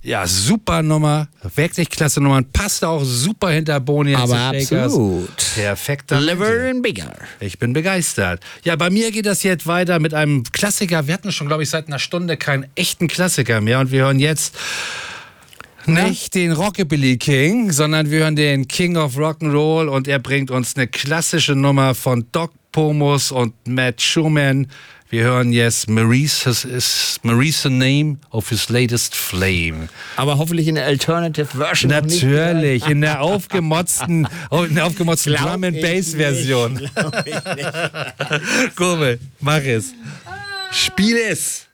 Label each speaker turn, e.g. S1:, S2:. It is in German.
S1: Ja, super Nummer, wirklich klasse Nummer. Passt auch super hinter Boni.
S2: Aber absolut.
S1: Perfekter.
S2: Liver and Bigger.
S1: Ich bin begeistert. Ja, bei mir geht das jetzt weiter mit einem Klassiker. Wir hatten schon, glaube ich, seit einer Stunde keinen echten Klassiker mehr. Und wir hören jetzt nicht den Rockabilly King, sondern wir hören den King of Rock'n'Roll. Und er bringt uns eine klassische Nummer von Doc Pomus und Matt Schumann. Wir hören jetzt Maurice the Name of his latest flame.
S2: Aber hoffentlich in der Alternative Version.
S1: Natürlich, in der aufgemotzten Drum and Bass Version. Kurbel, mach es. Spiel es.